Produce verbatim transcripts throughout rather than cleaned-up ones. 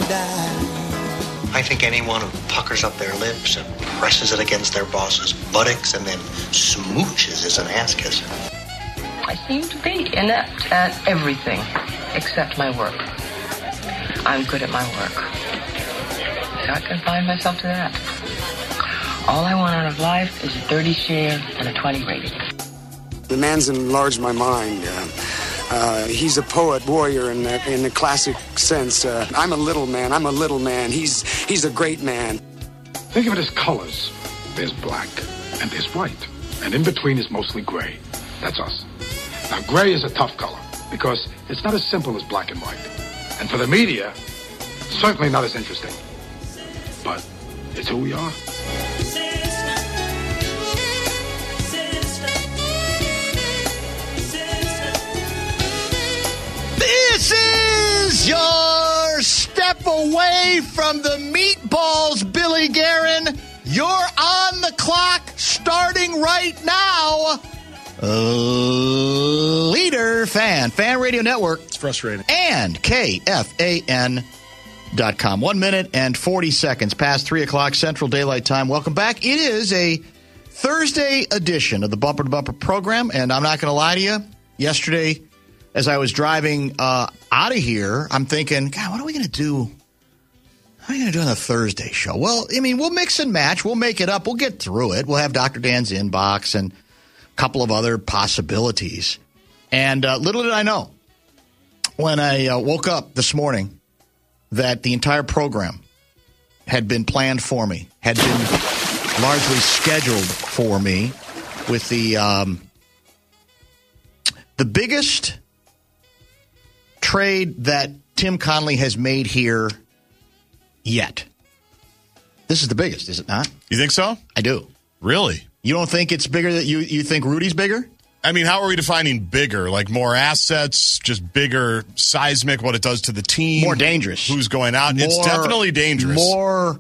die. I think anyone who puckers up their lips and presses it against their boss's buttocks and then smooches is an ass kisser. I seem to be inept at everything except my work. I'm good at my work. So I confine myself to that. All I want out of life is a thirty share and a twenty rating. The man's enlarged my mind. Uh, uh, he's a poet, warrior in the, in the classic sense. Uh, I'm a little man. I'm a little man. He's he's a great man. Think of it as colors. There's black and there's white. And in between is mostly gray. That's us. Now, gray is a tough color because it's not as simple as black and white. And for the media, certainly not as interesting. But it's who we are. This is your step away from the meatballs, Billy Guerin. You're on the clock starting right now. Uh, Leader Fan, Fan Radio Network. It's frustrating. And K F A N dot com. One minute and forty seconds past three o'clock Central Daylight Time. Welcome back. It is a Thursday edition of the Bumper to Bumper program, and I'm not going to lie to you. Yesterday, as I was driving uh, out of here, I'm thinking, God, what are we going to do? What are we going to do on the Thursday show? Well, I mean, we'll mix and match. We'll make it up. We'll get through it. We'll have Doctor Dan's inbox and a couple of other possibilities. And uh, little did I know, when I uh, woke up this morning, that the entire program had been planned for me, had been largely scheduled for me with the um, the biggest trade that Tim Connolly has made here yet. This is the biggest, is it not? You think so? I do. Really? You don't think it's bigger? That you you think Rudy's bigger? I mean, how are we defining bigger? Like more assets, just bigger, seismic, what it does to the team? More dangerous. Who's going out? More, it's definitely dangerous. More,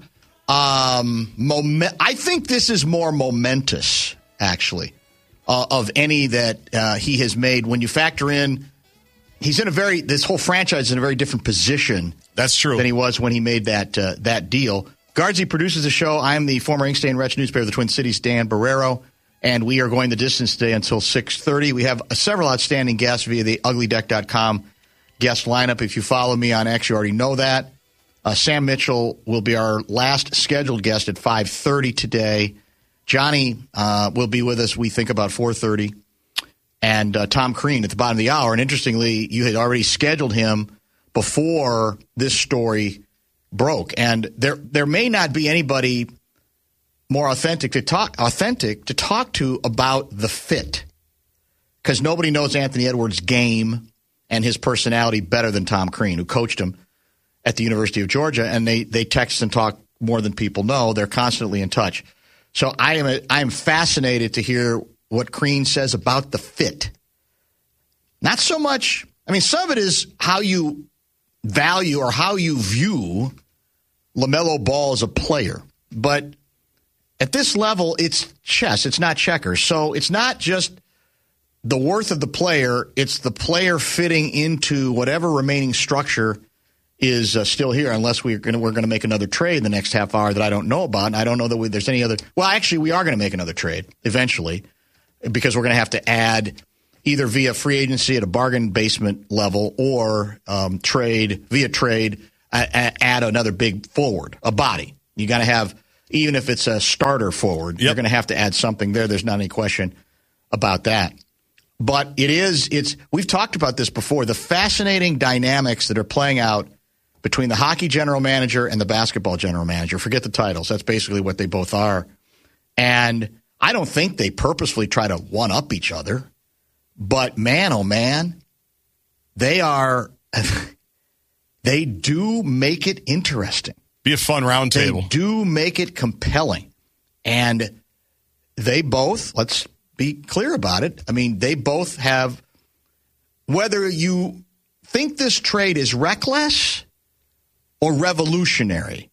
um, moment. I think this is more momentous, actually, uh, of any that uh, he has made. When you factor in, he's in a very, this whole franchise is in a very different position. That's true. Than he was when he made that uh, that deal. Guardsy produces the show. I am the former Ink Stain Wretch newspaper of the Twin Cities, Dan Barrero. And we are going the distance today until six thirty. We have several outstanding guests via the ugly deck dot com guest lineup. If you follow me on X, you already know that. Uh, Sam Mitchell will be our last scheduled guest at five thirty today. Johnny uh, will be with us, we think, about four thirty. And uh, Tom Crean at the bottom of the hour. And interestingly, you had already scheduled him before this story broke. And there there may not be anybody more authentic to talk authentic to talk to about the fit, because nobody knows Anthony Edwards' game and his personality better than Tom Crean, who coached him at the University of Georgia, and they they text and talk more than people know. They're constantly in touch. So I am a, I am fascinated to hear what Crean says about the fit. Not so much. I mean, some of it is how you value or how you view LaMelo Ball as a player, but at this level, it's chess. It's not checkers. So it's not just the worth of the player. It's the player fitting into whatever remaining structure is uh, still here, unless we're going we're to make another trade in the next half hour that I don't know about. And I don't know that we, there's any other. Well, actually, we are going to make another trade eventually, because we're going to have to add either via free agency at a bargain basement level or um, trade via trade, uh, add another big forward, a body. You got to have. Even if it's a starter forward, yep. You're going to have to add something there. There's not any question about that. But it is, it's, we've talked about this before, the fascinating dynamics that are playing out between the hockey general manager and the basketball general manager. Forget the titles. That's basically what they both are. And I don't think they purposefully try to one-up each other. But man, oh man, they are, they do make it interesting. Be a fun round table. They do make it compelling. And they both, let's be clear about it, I mean, they both have, whether you think this trade is reckless or revolutionary,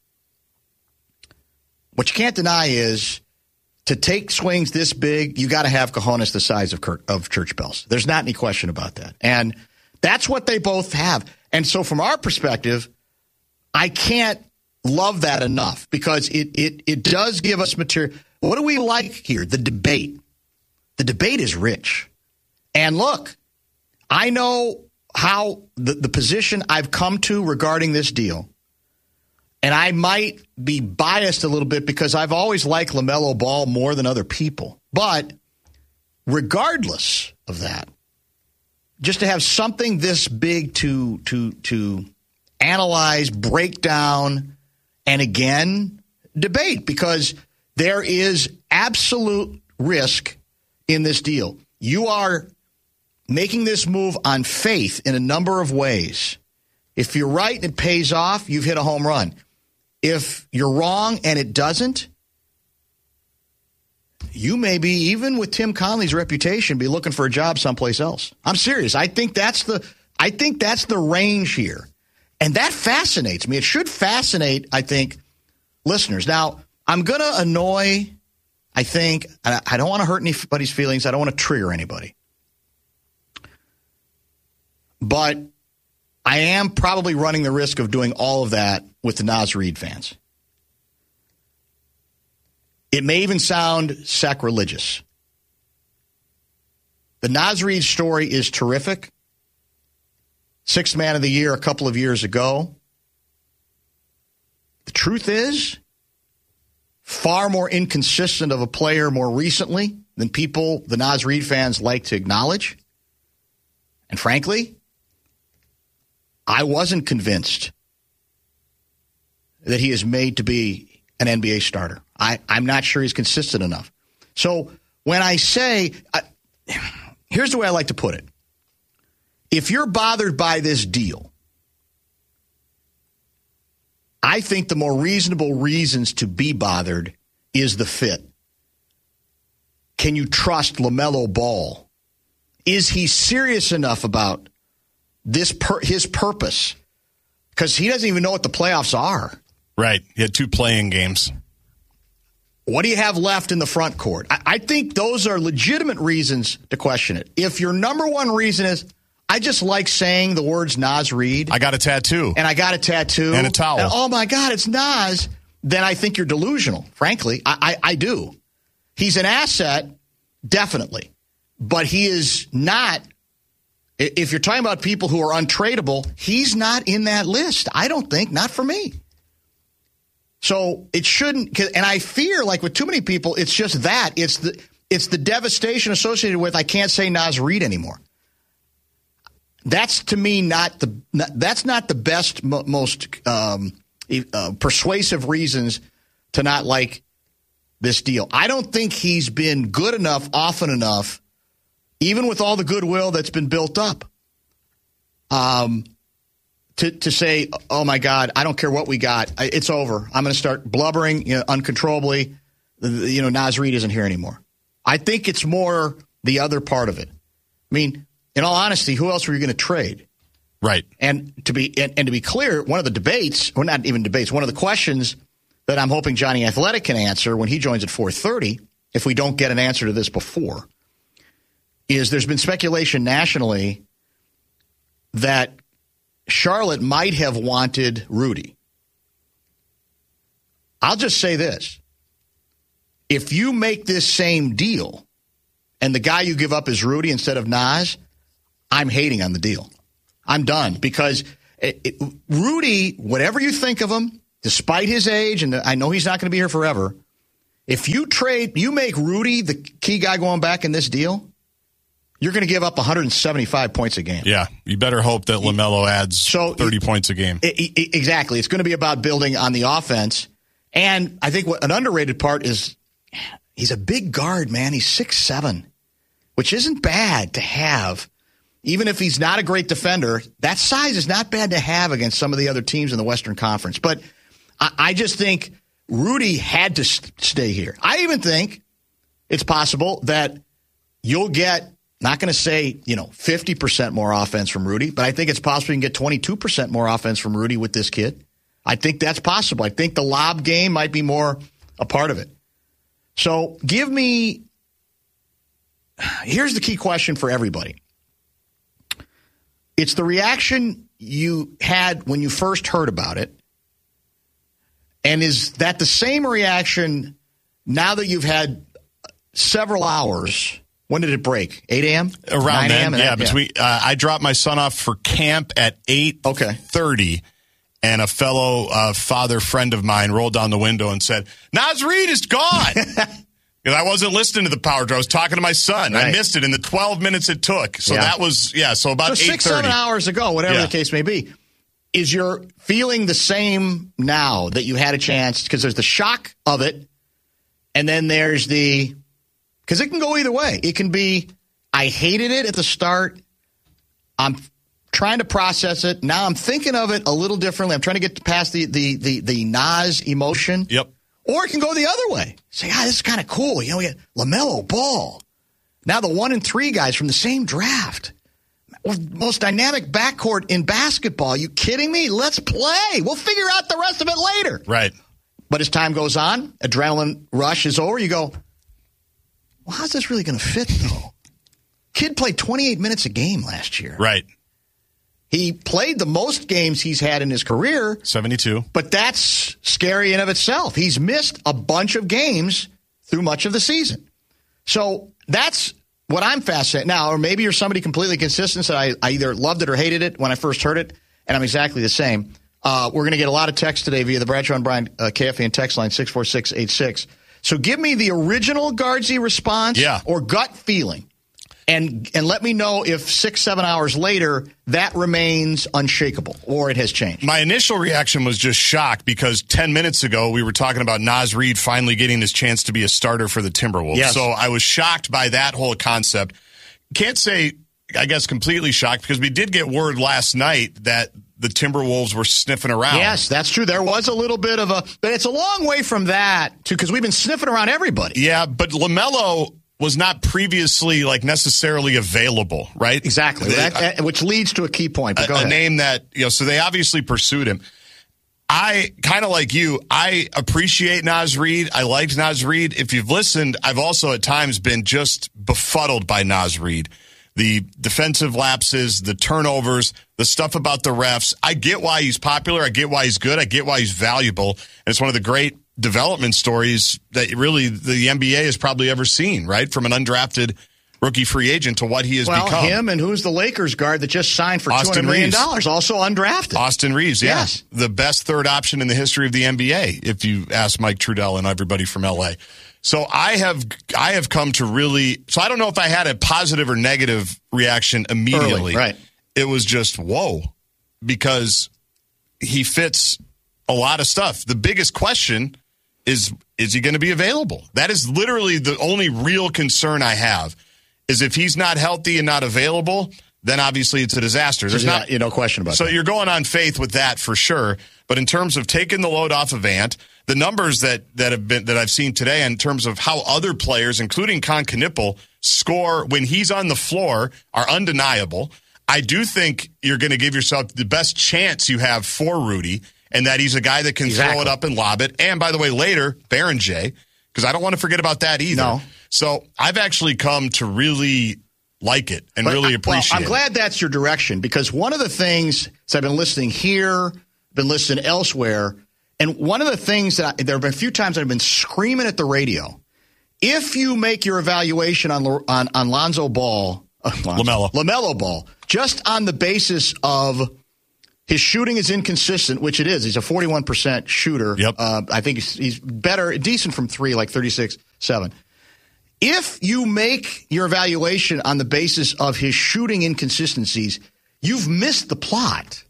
what you can't deny is to take swings this big, you got to have cojones the size of, Kirk, of church bells. There's not any question about that. And that's what they both have. And so from our perspective, I can't love that enough because it, it, it does give us material. What do we like here? The debate. The debate is rich. And look, I know how the, the position I've come to regarding this deal. And I might be biased a little bit because I've always liked LaMelo Ball more than other people. But regardless of that, just to have something this big to to to analyze, break down, and again, debate, because there is absolute risk in this deal. You are making this move on faith in a number of ways. If you're right and it pays off, you've hit a home run. If you're wrong and it doesn't, you may be, even with Tim Connelly's reputation, be looking for a job someplace else. I'm serious. I think that's the I think that's the range here. And that fascinates me. It should fascinate, I think, listeners. Now, I'm going to annoy, I think, I don't want to hurt anybody's feelings. I don't want to trigger anybody. But I am probably running the risk of doing all of that with the Naz Reid fans. It may even sound sacrilegious. The Naz Reid story is terrific. Sixth man of the year a couple of years ago. The truth is, far more inconsistent of a player more recently than people, the Naz Reid fans, like to acknowledge. And frankly, I wasn't convinced that he is made to be an N B A starter. I, I'm not sure he's consistent enough. So when I say, I, here's the way I like to put it. If you're bothered by this deal, I think the more reasonable reasons to be bothered is the fit. Can you trust LaMelo Ball? Is he serious enough about this per, his purpose? Because he doesn't even know what the playoffs are. Right. He had two playing games. What do you have left in the front court? I, I think those are legitimate reasons to question it. If your number one reason is, I just like saying the words Naz Reid. I got a tattoo. And I got a tattoo. And a towel. And, oh, my God, it's Naz. Then I think you're delusional, frankly. I, I, I do. He's an asset, definitely. But he is not, if you're talking about people who are untradeable, he's not in that list. I don't think, not for me. So it shouldn't, and I fear, like with too many people, it's just that. It's the it's the devastation associated with I can't say Naz Reid anymore. That's, to me, not the that's not the best, most um, uh, persuasive reasons to not like this deal. I don't think he's been good enough often enough, even with all the goodwill that's been built up, um, to to say, oh, my God, I don't care what we got. It's over. I'm going to start blubbering, you know, uncontrollably. You know, Naz Reid isn't here anymore. I think it's more the other part of it. I mean, in all honesty, who else were you going to trade? Right. And to be and, and to be clear, one of the debates, or not even debates, one of the questions that I'm hoping Johnny Athletic can answer when he joins at four thirty, if we don't get an answer to this before, is there's been speculation nationally that Charlotte might have wanted Rudy. I'll just say this. If you make this same deal and the guy you give up is Rudy instead of Naz, I'm hating on the deal. I'm done because it, it, Rudy, whatever you think of him, despite his age, and I know he's not going to be here forever, if you trade, you make Rudy the key guy going back in this deal, you're going to give up one hundred seventy-five points a game. Yeah, you better hope that LaMelo adds so thirty it, points a game. It, it, exactly. It's going to be about building on the offense. And I think what an underrated part is he's a big guard, man. He's six seven, which isn't bad to have. Even if he's not a great defender, that size is not bad to have against some of the other teams in the Western Conference. But I, I just think Rudy had to st- stay here. I even think it's possible that you'll get, not going to say, you know, fifty percent more offense from Rudy, but I think it's possible you can get twenty-two percent more offense from Rudy with this kid. I think that's possible. I think the lob game might be more a part of it. So give me, here's the key question for everybody. It's the reaction you had when you first heard about it And is that the same reaction now that you've had several hours? When did it break? eight a.m.? Around then, yeah. That, Between uh, I dropped my son off for camp at eight thirty, okay. And a fellow uh, father friend of mine rolled down the window and said, Naz Reid is gone. Because I wasn't listening to the power drive. I was talking to my son. Right. I missed it in the twelve minutes it took. So yeah. that was, yeah, so about so eight thirty. six, seven hours ago, whatever yeah. the case may be. Is your feeling the same now that you had a chance? Because there's the shock of it, and then there's the, because it can go either way. It can be, I hated it at the start. I'm trying to process it. Now I'm thinking of it a little differently. I'm trying to get past the the the, the Naz emotion. Yep. Or it can go the other way. Say, ah, this is kind of cool. You know, we got LaMelo Ball. Now the one and three guys from the same draft. Most dynamic backcourt in basketball. Are you kidding me? Let's play. We'll figure out the rest of it later. Right. But as time goes on, adrenaline rush is over. You go, well, how's this really going to fit, though? Kid played twenty-eight minutes a game last year. Right. He played the most games he's had in his career. seventy-two. But that's scary in of itself. He's missed a bunch of games through much of the season. So that's what I'm fascinated now, or maybe you're somebody completely consistent. So I, I either loved it or hated it when I first heard it, and I'm exactly the same. Uh, we're going to get a lot of text today via the Bradshaw and Bryan uh, K F A N text line six four six eight six. So give me the original Guardsy response yeah. or gut feeling, and and let me know if six, seven hours later that remains unshakable or it has changed. My initial reaction was just shock because ten minutes ago we were talking about Naz Reid finally getting his chance to be a starter for the Timberwolves. Yes. So I was shocked by that whole concept. Can't say, I guess, completely shocked because we did get word last night that the Timberwolves were sniffing around. Yes, that's true. There was a little bit of a, but it's a long way from that to because we've been sniffing around everybody. Yeah, but LaMelo was not previously like necessarily available, right? Exactly, They, that, which leads to a key point. But a, go ahead. a name that, you know, so they obviously pursued him. I kind of like you. I appreciate Naz Reid. I liked Naz Reid. If you've listened, I've also at times been just befuddled by Naz Reid. The defensive lapses, the turnovers, the stuff about the refs. I get why he's popular. I get why he's good. I get why he's valuable. And it's one of the great development stories that really the N B A has probably ever seen, right? From an undrafted rookie free agent to what he has well, become. Him and who's the Lakers guard that just signed for Austin two hundred million dollars, Reeves. also undrafted. Austin Reeves, yeah. Yes. The best third option in the history of the N B A, if you ask Mike Trudell and everybody from L A. So I have I have come to really, so I don't know if I had a positive or negative reaction immediately. Early, right. It was just, whoa, because he fits a lot of stuff. The biggest question is, is he going to be available? That is literally the only real concern I have, is if he's not healthy and not available, then obviously it's a disaster. There's not, you know, question about so that. So you're going on faith with that for sure. But in terms of taking the load off of Ant, the numbers that, that have been that I've seen today in terms of how other players, including Con Knipple, score when he's on the floor are undeniable. I do think you're going to give yourself the best chance you have for Rudy, and that he's a guy that can exactly. throw it up and lob it. And by the way, later, Baron J, because I don't want to forget about that either. No. So I've actually come to really like it and but really appreciate well, I'm it. glad that's your direction, because one of the things, so I've been listening here, been listening elsewhere, and one of the things that I, there have been a few times I've been screaming at the radio, if you make your evaluation on on, on Lonzo Ball, uh, Lonzo, LaMelo. LaMelo Ball, just on the basis of his shooting is inconsistent, which it is. He's a forty-one percent shooter. Yep. Uh, I think he's, he's better, decent from three, like thirty-six seven. If you make your evaluation on the basis of his shooting inconsistencies, you've missed the plot.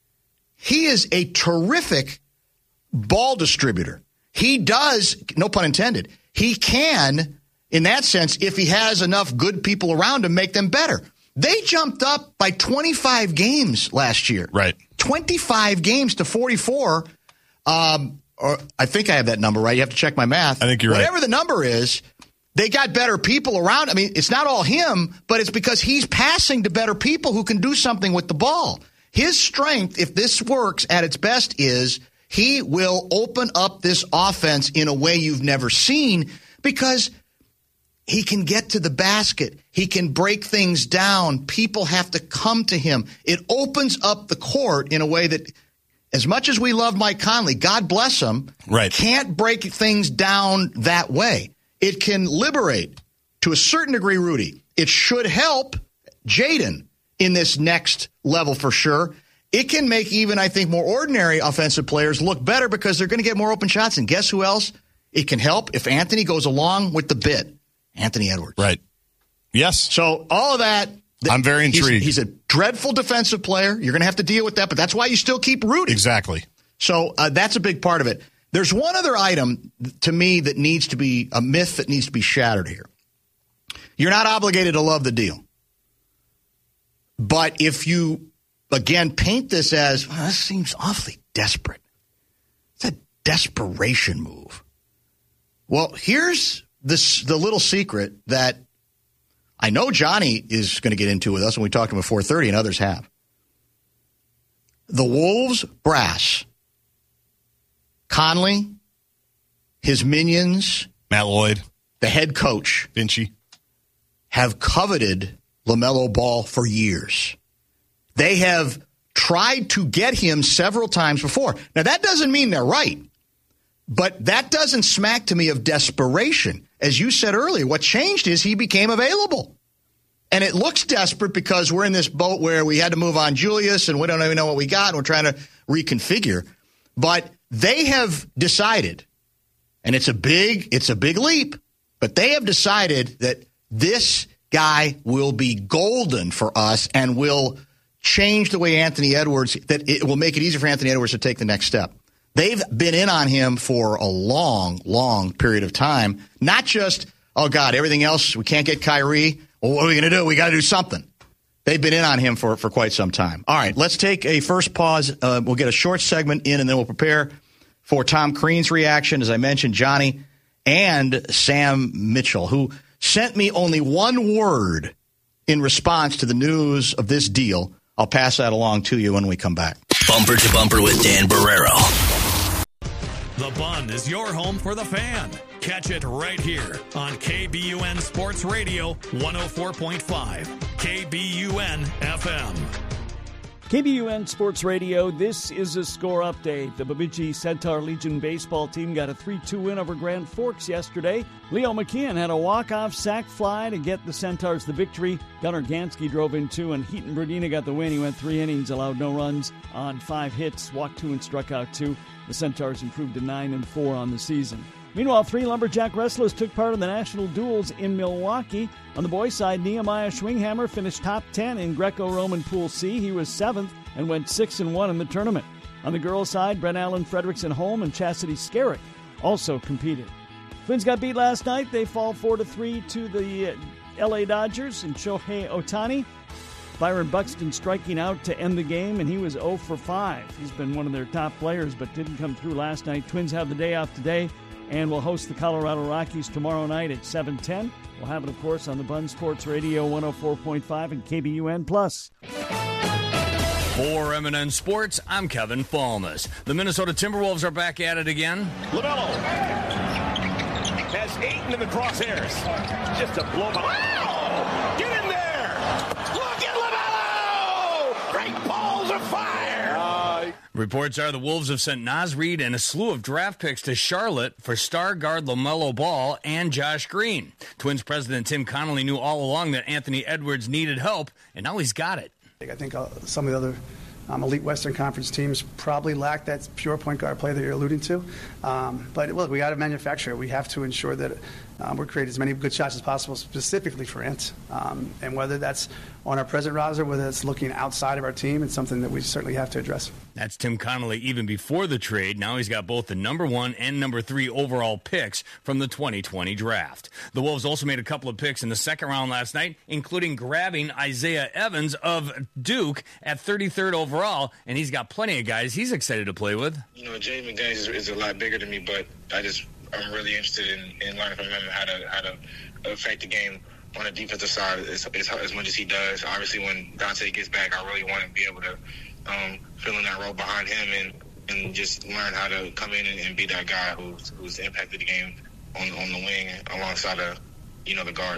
He is a terrific ball distributor. He does, no pun intended, he can, in that sense, if he has enough good people around him, make them better. They jumped up by twenty-five games last year. Right. twenty-five games to forty-four. Um, or I think I have that number right. You have to check my math. I think you're Whatever right. the number is, they got better people around. I mean, it's not all him, but it's because he's passing to better people who can do something with the ball. His strength, if this works at its best, is he will open up this offense in a way you've never seen, because he can get to the basket. He can break things down. People have to come to him. It opens up the court in a way that as much as we love Mike Conley, God bless him, right. can't break things down that way. It can liberate, to a certain degree, Rudy. It should help Jaden in this next level for sure. It can make even, I think, more ordinary offensive players look better because they're going to get more open shots. And guess who else it can help? If Anthony goes along with the bit, Anthony Edwards. Right. Yes. So all of that. I'm very intrigued. He's, he's a dreadful defensive player. You're going to have to deal with that, but that's why you still keep rooting. Exactly. So uh, that's a big part of it. There's one other item to me that needs to be a myth that needs to be shattered here. You're not obligated to love the deal. But if you, again, paint this as, well, this seems awfully desperate. It's a desperation move. Well, here's this, the little secret that I know Johnny is going to get into with us when we talk to him at four thirty, and others have. The Wolves brass, Conley, his minions, Matt Lloyd, the head coach, Vinci, have coveted LaMelo Ball for years. They have tried to get him several times before. Now, that doesn't mean they're right, but that doesn't smack to me of desperation. As you said earlier, what changed is he became available. And it looks desperate because we're in this boat where we had to move on Julius and we don't even know what we got and we're trying to reconfigure. But they have decided, and it's a big, it's a big leap, but they have decided that this guy will be golden for us and will change the way Anthony Edwards, that it will make it easier for Anthony Edwards to take the next step. They've been in on him for a long, long period of time. Not just, oh, God, everything else, we can't get Kyrie. Well, what are we going to do? We got to do something. They've been in on him for, for quite some time. All right, let's take a first pause. Uh, we'll get a short segment in, and then we'll prepare for Tom Crean's reaction. As I mentioned, Johnny and Sam Mitchell, who sent me only one word in response to the news of this deal. I'll pass that along to you when we come back. Bumper to Bumper with Dan Barreiro. The Bun is your home for the fan. Catch it right here on K B U N Sports Radio one oh four point five, K B U N F M. K B U N Sports Radio, this is a score update. The Bemidji Centaur Legion baseball team got a three two win over Grand Forks yesterday. Leo McKeon had a walk-off sac fly to get the Centaurs the victory. Gunnar Gansky drove in two, and Heaton Berdina got the win. He went three innings, allowed no runs on five hits, walked two and struck out two. The Centaurs improved to nine and four on the season. Meanwhile, three Lumberjack wrestlers took part in the national duels in Milwaukee. On the boys' side, Nehemiah Schwinghammer finished top ten in Greco-Roman Pool C. He was seventh and went six and one in the tournament. On the girls' side, Brent Allen Fredrickson Holm and Chastity Skerrick also competed. Twins got beat last night. They fall four to three to the L A Dodgers and Shohei Ohtani. Byron Buxton striking out to end the game, and he was oh for five. He's been one of their top players, but didn't come through last night. Twins have the day off today and will host the Colorado Rockies tomorrow night at seven ten. We'll have it, of course, on the Bun Sports Radio one oh four point five and K B U N Plus. For M and N Sports, I'm Kevin Falmas. The Minnesota Timberwolves are back at it again. LaMelo has Ayton in the crosshairs. Just a blow by. Wow! Get in there! Look at LaMelo! Great balls of fire! Uh, Reports are the Wolves have sent Naz Reid and a slew of draft picks to Charlotte for star guard LaMelo Ball and Josh Green. Twins president Tim Connolly knew all along that Anthony Edwards needed help, and now he's got it. I think uh, some of the other um, elite Western Conference teams probably lack that pure point guard play that you're alluding to. Um, but look, we got to manufacture. We have to ensure that um, we're creating as many good shots as possible, specifically for Ant. Um, and whether that's on our present roster, whether it's looking outside of our team, it's something that we certainly have to address. That's Tim Connolly even before the trade. Now he's got both the number one and number three overall picks from the twenty twenty draft. The Wolves also made a couple of picks in the second round last night, including grabbing Isaiah Evans of Duke at thirty-third overall, and he's got plenty of guys he's excited to play with. You know, Jaden McDaniels is, is a lot bigger than me, but I just I'm really interested in, in learning from him how to how to affect the game on the defensive side as, as, as much as he does. Obviously, when Dante gets back, I really want to be able to um, fill in that role behind him and, and just learn how to come in and, and be that guy who's, who's impacted the game on, on the wing alongside of, you know, the guards.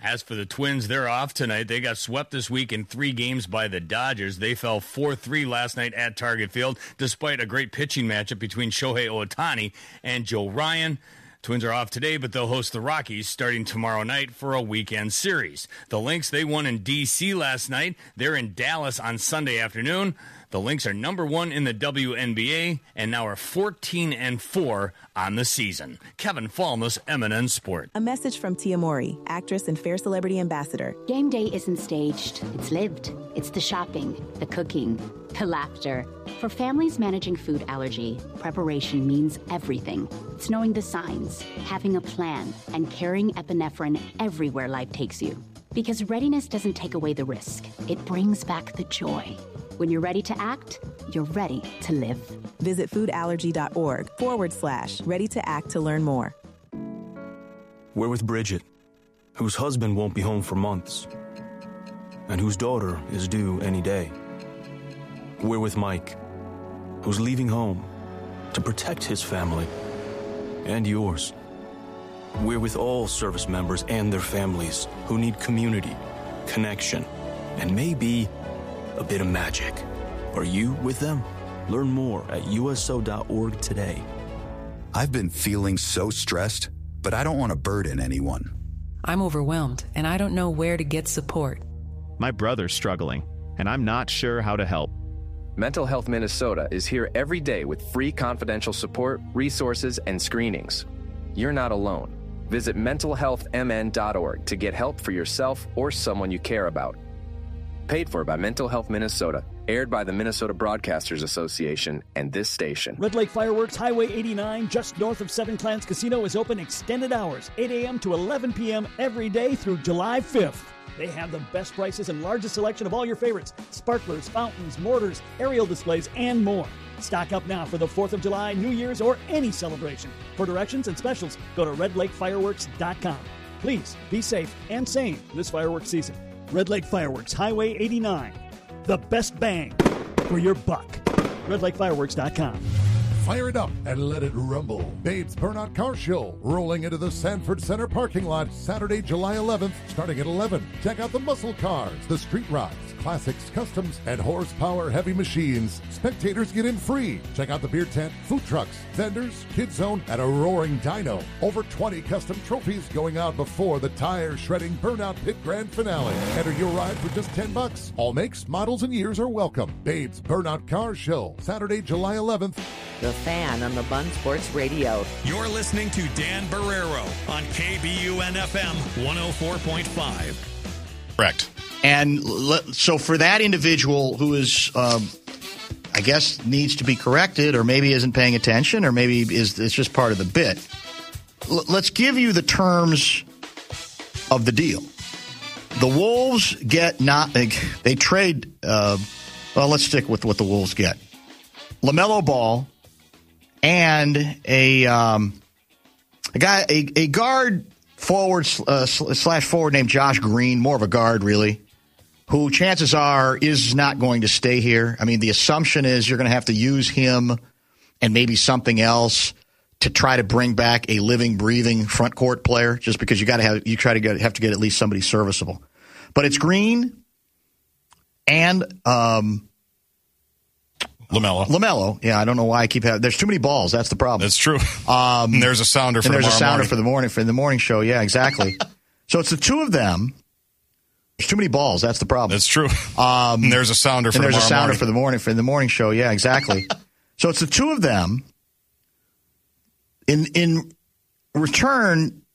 As for the Twins, they're off tonight. They got swept this week in three games by the Dodgers. They fell four three last night at Target Field, despite a great pitching matchup between Shohei Ohtani and Joe Ryan. Twins are off today, but they'll host the Rockies starting tomorrow night for a weekend series. The Lynx, they won in D C last night. They're in Dallas on Sunday afternoon. The Lynx are number one in the W N B A and now are fourteen and four on the season. Kevin Falmus, M N N Sport. A message from Tia Mori, actress and Fair Celebrity Ambassador. Game day isn't staged. It's lived. It's the shopping, the cooking, the laughter. For families managing food allergy, preparation means everything. It's knowing the signs, having a plan, and carrying epinephrine everywhere life takes you. Because readiness doesn't take away the risk. It brings back the joy. When you're ready to act, you're ready to live. Visit foodallergy.org forward slash ready to act to learn more. We're with Bridget, whose husband won't be home for months, and whose daughter is due any day. We're with Mike, who's leaving home to protect his family and yours. We're with all service members and their families who need community, connection, and maybe a bit of magic. Are you with them? Learn more at U S O dot org today. I've been feeling so stressed, but I don't want to burden anyone. I'm overwhelmed, and I don't know where to get support. My brother's struggling, and I'm not sure how to help. Mental Health Minnesota is here every day with free confidential support, resources, and screenings. You're not alone. Visit mental health m n dot org to get help for yourself or someone you care about. Paid for by Mental Health Minnesota. Aired by the Minnesota Broadcasters Association and this station. Red Lake Fireworks, Highway eighty-nine, just north of Seven Clans Casino, is open extended hours, eight a.m. to eleven p.m. every day through July fifth. They have the best prices and largest selection of all your favorites: sparklers, fountains, mortars, aerial displays, and more. Stock up now for the fourth of July, New Year's, or any celebration. For directions and specials, go to red lake fireworks dot com. Please be safe and sane this fireworks season. Red Lake Fireworks, Highway eighty-nine. The best bang for your buck. red lake fireworks dot com. Fire it up and let it rumble. Babe's Burnout Car Show rolling into the Sanford Center parking lot Saturday, July eleventh, starting at eleven. Check out the muscle cars, the street rods, classics, customs, and horsepower heavy machines. Spectators get in free. Check out the beer tent, food trucks, vendors, kids zone, and a roaring dyno. Over twenty custom trophies going out before the tire shredding Burnout Pit Grand Finale. Enter your ride for just ten bucks. All makes, models, and years are welcome. Babe's Burnout Car Show, Saturday, July eleventh. The Fan on the Bun Sports Radio. You're listening to Dan Barrero on K B U N F M one oh four point five. Correct. And so for that individual who is, um, I guess, needs to be corrected, or maybe isn't paying attention, or maybe is it's just part of the bit, l- let's give you the terms of the deal. The Wolves get not they, they trade. Uh, well, let's stick with what the Wolves get: LaMelo Ball and a um, a guy, a, a guard forward uh, slash forward named Josh Green, more of a guard really, who chances are is not going to stay here. I mean, the assumption is you're going to have to use him and maybe something else to try to bring back a living, breathing front court player, just because you got to have you try to get have to get at least somebody serviceable. But it's Green and um, LaMelo. LaMelo. Yeah, I don't know why I keep having. There's too many balls. That's the problem. That's true. Um, and there's a sounder for and there's a sounder morning. for the morning for the morning show. Yeah, exactly. So it's the two of them. There's too many balls. That's the problem. That's true. Um, and there's a sounder for and there's a sounder morning. for the morning for the morning show. Yeah, exactly. So it's the two of them. In in return,